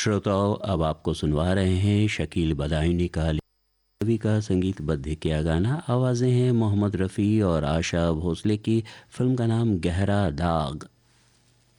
श्रोताओं, अब आपको सुनवा रहे हैं शकील बदायूनी का कवि का संगीतबद्ध किया गाना। आवाज़ें हैं मोहम्मद रफ़ी और आशा भोसले की। फिल्म का नाम गहरा दाग।